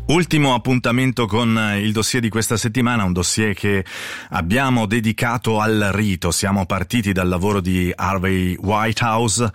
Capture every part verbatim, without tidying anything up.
Ultimo appuntamento con il dossier di questa settimana, un dossier che abbiamo dedicato al rito. Siamo partiti dal lavoro di Harvey Whitehouse,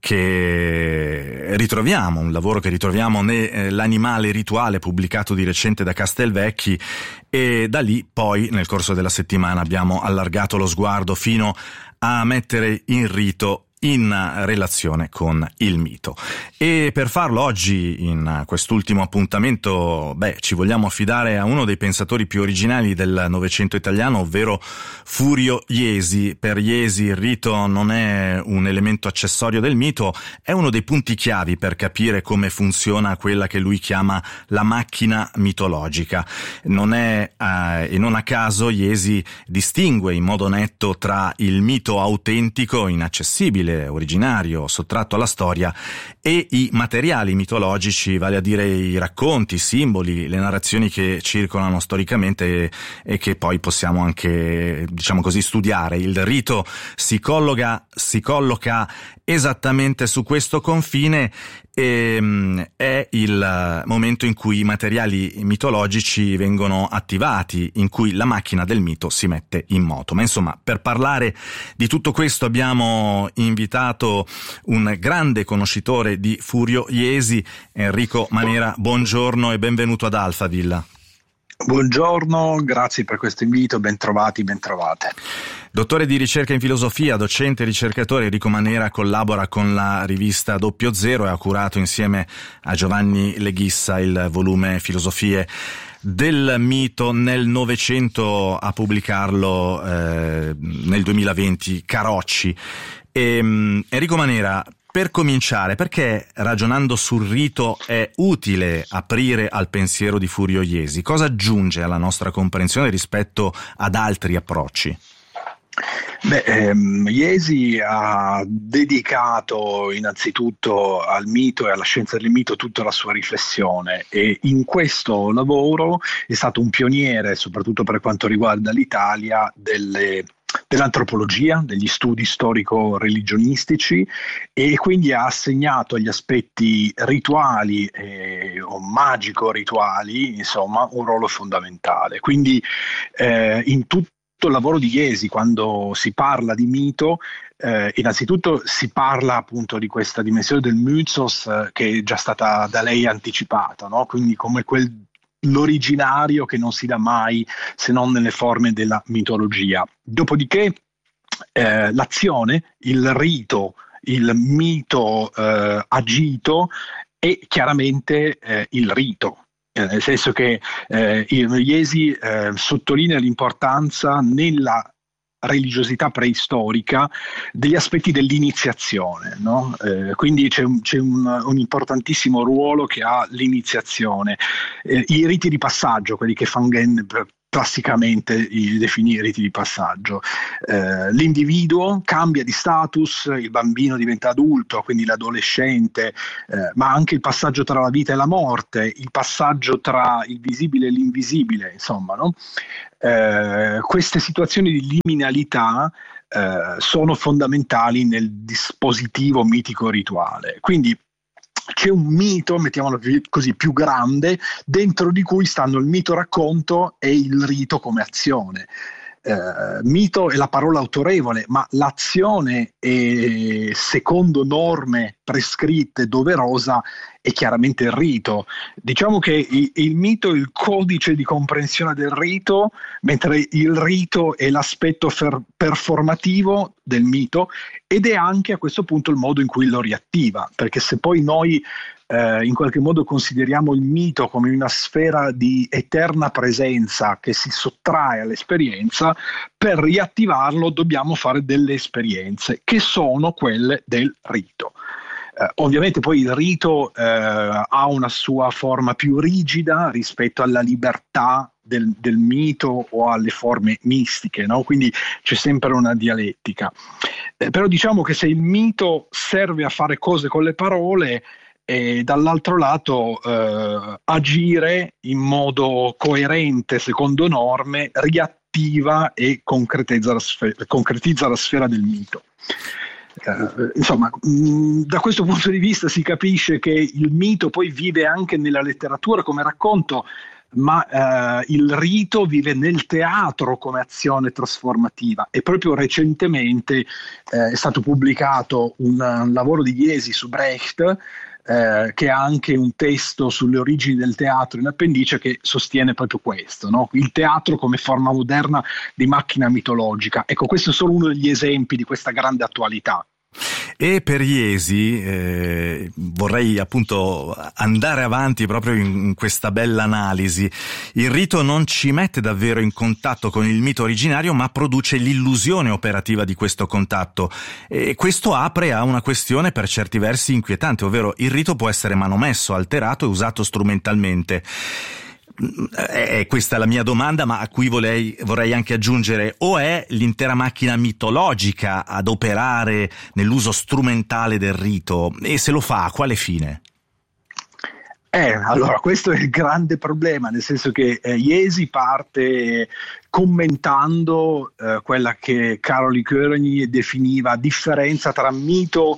che ritroviamo, un lavoro che ritroviamo nell'Animale rituale, pubblicato di recente da Castelvecchi, e da lì poi nel corso della settimana abbiamo allargato lo sguardo fino a mettere in rito in relazione con il mito. E per farlo oggi, in quest'ultimo appuntamento, beh, ci vogliamo affidare a uno dei pensatori più originali del Novecento italiano, ovvero Furio Jesi. Per Jesi il rito non è un elemento accessorio del mito, è uno dei punti chiavi per capire come funziona quella che lui chiama la macchina mitologica. Non è, eh, e non a caso Jesi distingue in modo netto tra il mito autentico, inaccessibile, originario, sottratto alla storia, e i materiali mitologici, vale a dire i racconti, i simboli, le narrazioni che circolano storicamente e, e che poi possiamo anche, diciamo così, studiare. Il rito si colloca, si colloca esattamente su questo confine e um, è il momento in cui i materiali mitologici vengono attivati, in cui la macchina del mito si mette in moto. Ma insomma, per parlare di tutto questo abbiamo invitato un grande conoscitore di Furio Jesi, Enrico Manera. Buongiorno e benvenuto ad Alphaville. Buongiorno, grazie per questo invito, ben trovati, ben trovate. Dottore di ricerca in filosofia, docente e ricercatore, Enrico Manera collabora con la rivista Doppio Zero e ha curato insieme a Giovanni Leghissa il volume Filosofie del mito. Nel Novecento a pubblicarlo eh, nel duemilaventi Carocci. E, um, Enrico Manera, per cominciare, perché ragionando sul rito è utile aprire al pensiero di Furio Jesi? Cosa aggiunge alla nostra comprensione rispetto ad altri approcci? Beh, ehm, Jesi ha dedicato innanzitutto al mito e alla scienza del mito tutta la sua riflessione, e in questo lavoro è stato un pioniere, soprattutto per quanto riguarda l'Italia, delle dell'antropologia, degli studi storico-religionistici, e quindi ha assegnato agli aspetti rituali eh, o magico-rituali, insomma, un ruolo fondamentale. Quindi eh, in tutto il lavoro di Jesi, quando si parla di mito, eh, innanzitutto si parla appunto di questa dimensione del mythos eh, che è già stata da lei anticipata, no? Quindi come quel l'originario che non si dà mai se non nelle forme della mitologia. Dopodiché eh, l'azione, il rito, il mito eh, agito è chiaramente eh, il rito. Eh, nel senso che eh, Jesi eh, sottolinea l'importanza nella religiosità preistorica degli aspetti dell'iniziazione, no? Eh, quindi c'è, un, c'è un, un importantissimo ruolo che ha l'iniziazione. Eh, i riti di passaggio, quelli che Fangen classicamente i definì riti di passaggio. Eh, l'individuo cambia di status, il bambino diventa adulto, quindi l'adolescente, eh, ma anche il passaggio tra la vita e la morte, il passaggio tra il visibile e l'invisibile, insomma, no? Eh, queste situazioni di liminalità eh, sono fondamentali nel dispositivo mitico rituale. Quindi c'è un mito, mettiamolo così, più grande, dentro di cui stanno il mito racconto e il rito come azione. Eh, mito è la parola autorevole, ma l'azione è, secondo norme prescritte, doverosa, è chiaramente il rito. Diciamo che il, il mito è il codice di comprensione del rito, mentre il rito è l'aspetto fer- performativo del mito, ed è anche a questo punto il modo in cui lo riattiva, perché se poi noi eh, in qualche modo consideriamo il mito come una sfera di eterna presenza che si sottrae all'esperienza, per riattivarlo dobbiamo fare delle esperienze che sono quelle del rito. Uh, ovviamente poi il rito uh, ha una sua forma più rigida rispetto alla libertà del, del mito o alle forme mistiche, no? Quindi c'è sempre una dialettica. Eh, però diciamo che se il mito serve a fare cose con le parole, e dall'altro lato uh, agire in modo coerente secondo norme riattiva e concretizza la, sfera, concretizza la sfera del mito. eh, insomma, mh, da questo punto di vista si capisce che il mito poi vive anche nella letteratura come racconto, ma eh, il rito vive nel teatro come azione trasformativa, e proprio recentemente eh, è stato pubblicato un, un lavoro di Jesi su Brecht, eh, che ha anche un testo sulle origini del teatro in appendice, che sostiene proprio questo, no? Il teatro come forma moderna di macchina mitologica. Ecco, questo è solo uno degli esempi di questa grande attualità. E per Jesi eh, vorrei appunto andare avanti proprio in questa bella analisi. Il rito non ci mette davvero in contatto con il mito originario, ma produce l'illusione operativa di questo contatto, e questo apre a una questione per certi versi inquietante, ovvero il rito può essere manomesso, alterato e usato strumentalmente. È questa la mia domanda, ma a cui vorrei, vorrei anche aggiungere: o è l'intera macchina mitologica ad operare nell'uso strumentale del rito, e se lo fa a quale fine? Eh, allora, questo è il grande problema, nel senso che eh, Jesi parte commentando eh, quella che Károly Kőröny definiva differenza tra mito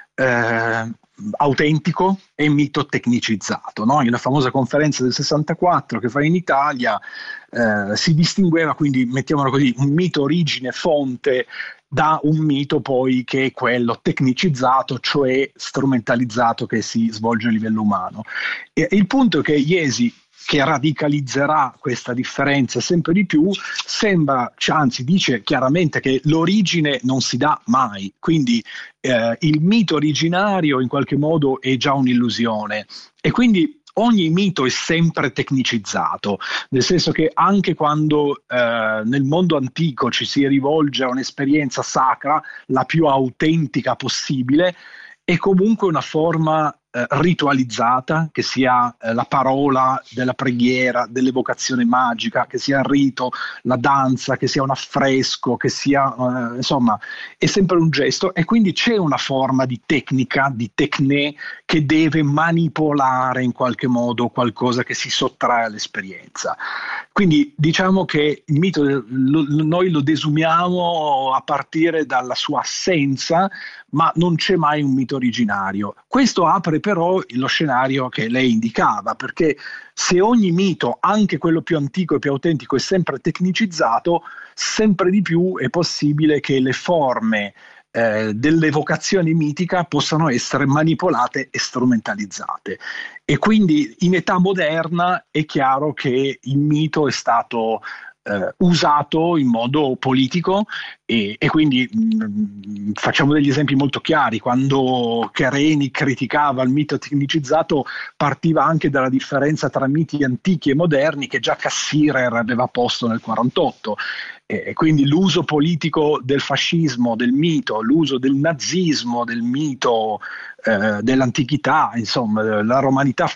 eh, autentico e mito tecnicizzato, no? In una famosa conferenza del sessantaquattro che fa in Italia eh, si distingueva, quindi mettiamolo così, un mito origine fonte da un mito poi che è quello tecnicizzato, cioè strumentalizzato, che si svolge a livello umano. E il punto è che Jesi, che radicalizzerà questa differenza sempre di più, sembra, anzi dice chiaramente che l'origine non si dà mai, quindi eh, il mito originario in qualche modo è già un'illusione, e quindi ogni mito è sempre tecnicizzato, nel senso che anche quando eh, nel mondo antico ci si rivolge a un'esperienza sacra, la più autentica possibile, è comunque una forma eh, ritualizzata, che sia eh, la parola della preghiera, dell'evocazione magica, che sia il rito, la danza, che sia un affresco, che sia eh, insomma, è sempre un gesto, e quindi c'è una forma di tecnica, di tecne, che deve manipolare in qualche modo qualcosa che si sottrae all'esperienza. Quindi diciamo che il mito lo, noi lo desumiamo a partire dalla sua assenza, ma non c'è mai un mito originario. Questo apre però lo scenario che lei indicava, perché se ogni mito, anche quello più antico e più autentico, è sempre tecnicizzato, sempre di più è possibile che le forme eh, dell'evocazione mitica possano essere manipolate e strumentalizzate. E quindi in età moderna è chiaro che il mito è stato Uh, usato in modo politico, e, e quindi mh, facciamo degli esempi molto chiari. Quando Kerényi criticava il mito tecnicizzato, partiva anche dalla differenza tra miti antichi e moderni che già Cassirer aveva posto nel quarantotto, e, e quindi l'uso politico del fascismo, del mito, l'uso del nazismo, del mito eh, dell'antichità, insomma la romanità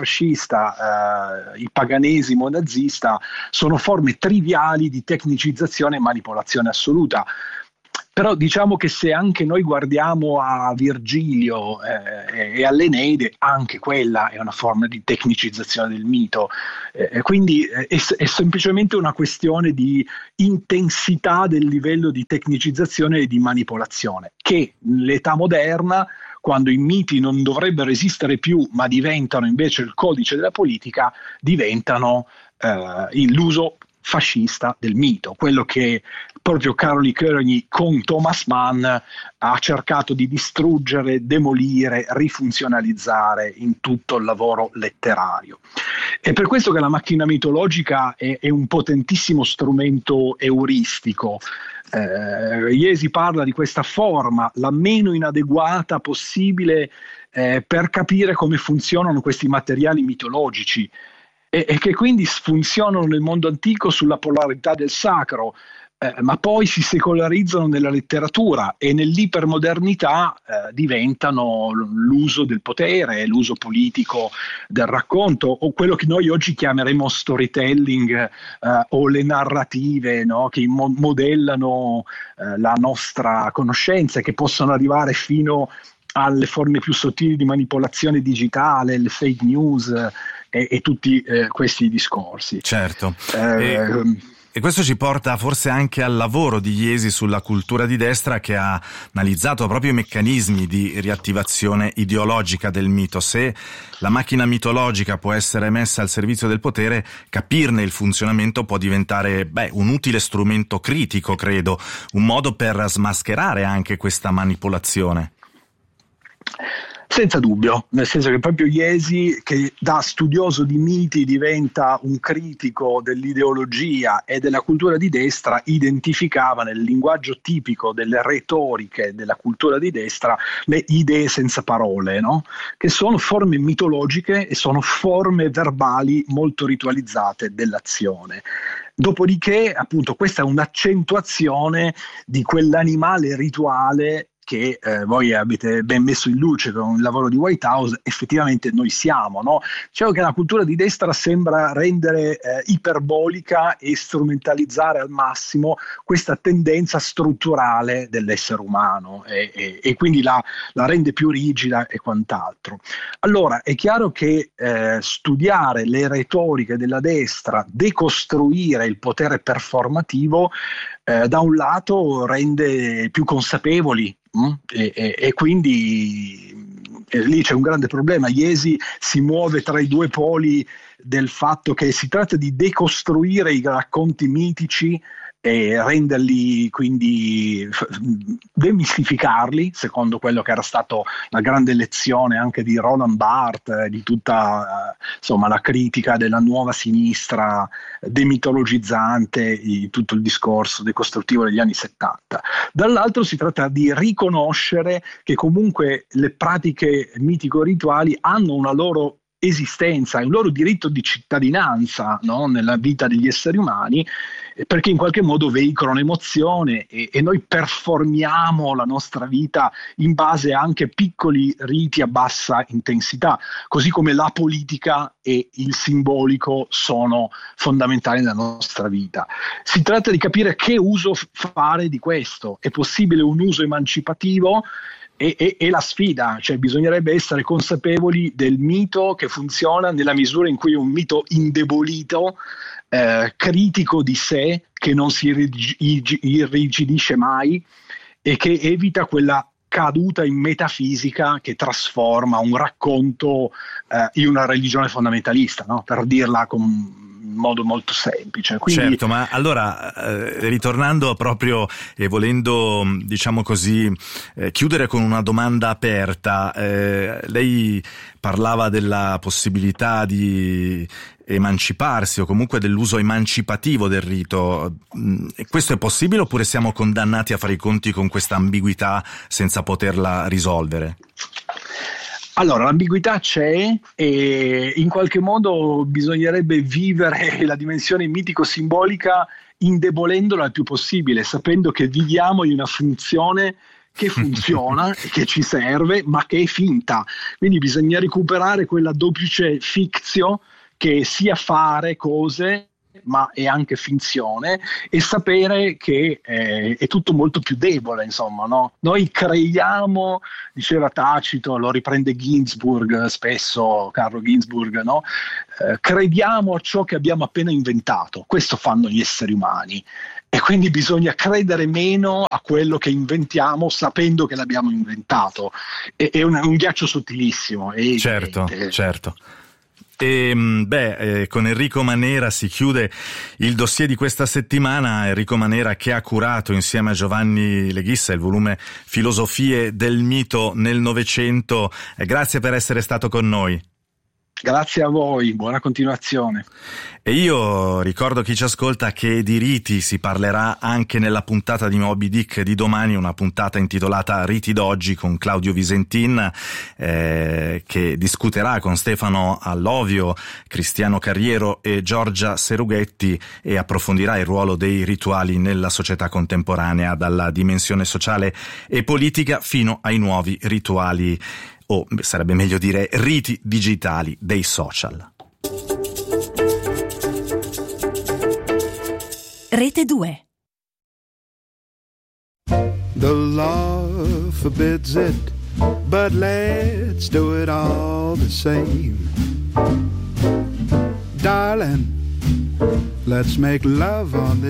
fascista, eh, il paganesimo nazista, sono forme triviali di tecnicizzazione e manipolazione assoluta. Però diciamo che se anche noi guardiamo a Virgilio eh, e all'Eneide, anche quella è una forma di tecnicizzazione del mito, eh, quindi è, è semplicemente una questione di intensità del livello di tecnicizzazione e di manipolazione, che nell'età moderna, quando i miti non dovrebbero esistere più ma diventano invece il codice della politica, diventano eh, l'uso fascista del mito, quello che proprio Károly Kőröny con Thomas Mann ha cercato di distruggere, demolire, rifunzionalizzare in tutto il lavoro letterario. È per questo che la macchina mitologica è, è un potentissimo strumento euristico. Eh, Jesi parla di questa forma, la meno inadeguata possibile, eh, per capire come funzionano questi materiali mitologici, e, e che quindi funzionano nel mondo antico sulla polarità del sacro, eh, ma poi si secolarizzano nella letteratura e nell'ipermodernità eh, diventano l'uso del potere, l'uso politico del racconto, o quello che noi oggi chiameremo storytelling, eh, o le narrative, no? Che mo- modellano eh, la nostra conoscenza e che possono arrivare fino alle forme più sottili di manipolazione digitale, le fake news, E, e tutti eh, questi discorsi. Certo. Eh, e... E questo ci porta forse anche al lavoro di Jesi sulla cultura di destra, che ha analizzato proprio i meccanismi di riattivazione ideologica del mito. Se la macchina mitologica può essere messa al servizio del potere, capirne il funzionamento può diventare beh, un utile strumento critico, credo, un modo per smascherare anche questa manipolazione. Senza dubbio, nel senso che proprio Jesi, che da studioso di miti diventa un critico dell'ideologia e della cultura di destra, identificava nel linguaggio tipico delle retoriche della cultura di destra le idee senza parole, no? Che sono forme mitologiche e sono forme verbali molto ritualizzate dell'azione. Dopodiché, appunto, questa è un'accentuazione di quell'animale rituale che eh, voi avete ben messo in luce con il lavoro di Whitehouse. Effettivamente noi siamo, no? Diciamo che la cultura di destra sembra rendere eh, iperbolica e strumentalizzare al massimo questa tendenza strutturale dell'essere umano e, e, e quindi la, la rende più rigida e quant'altro. Allora è chiaro che eh, studiare le retoriche della destra, decostruire il potere performativo, eh, da un lato rende più consapevoli. Mm? E, e, e quindi e lì c'è un grande problema. Jesi si muove tra i due poli del fatto che si tratta di decostruire i racconti mitici e renderli, quindi demistificarli, secondo quello che era stato la grande lezione anche di Roland Barthes, di tutta insomma la critica della nuova sinistra demitologizzante, di tutto il discorso decostruttivo degli anni settanta. Dall'altro si tratta di riconoscere che comunque le pratiche mitico-rituali hanno una loro esistenza, un loro diritto di cittadinanza, no? Nella vita degli esseri umani, perché in qualche modo veicolano emozione e, e noi performiamo la nostra vita in base anche a piccoli riti a bassa intensità, così come la politica e il simbolico sono fondamentali nella nostra vita. Si tratta di capire che uso fare di questo. È possibile un uso emancipativo? E, e, e la sfida, cioè bisognerebbe essere consapevoli del mito che funziona nella misura in cui è un mito indebolito, eh, critico di sé, che non si irrigidisce mai e che evita quella caduta in metafisica che trasforma un racconto eh, in una religione fondamentalista, no? Per dirla con in modo molto semplice. Quindi... Certo, ma allora eh, ritornando proprio e volendo, diciamo così, eh, chiudere con una domanda aperta, eh, lei parlava della possibilità di emanciparsi o comunque dell'uso emancipativo del rito. E questo è possibile oppure siamo condannati a fare i conti con questa ambiguità senza poterla risolvere? Allora, l'ambiguità c'è e in qualche modo bisognerebbe vivere la dimensione mitico-simbolica indebolendola il più possibile, sapendo che viviamo in una funzione che funziona e che ci serve, ma che è finta. Quindi bisogna recuperare quella duplice fictio che sia fare cose ma è anche finzione, e sapere che eh, è tutto molto più debole, insomma, no? Noi creiamo, diceva Tacito, lo riprende Ginsburg spesso, Carlo Ginsburg, no? Eh, crediamo a ciò che abbiamo appena inventato. Questo fanno gli esseri umani. E quindi bisogna credere meno a quello che inventiamo sapendo che l'abbiamo inventato. È, è un, un ghiaccio sottilissimo. È certo, evidente. certo. E beh, eh, con Enrico Manera si chiude il dossier di questa settimana. Enrico Manera, che ha curato insieme a Giovanni Leghissa il volume Filosofie del mito nel Novecento. Eh, grazie per essere stato con noi. Grazie a voi, buona continuazione. E io ricordo chi ci ascolta che di riti si parlerà anche nella puntata di Moby Dick di domani, una puntata intitolata Riti d'oggi con Claudio Visentin, eh, che discuterà con Stefano Allovio, Cristiano Carriero e Giorgia Serughetti e approfondirà il ruolo dei rituali nella società contemporanea, dalla dimensione sociale e politica fino ai nuovi rituali, o sarebbe meglio dire riti digitali dei social. Rete due. The law forbids it, but let's do it all the same. Darling, Let's make love on this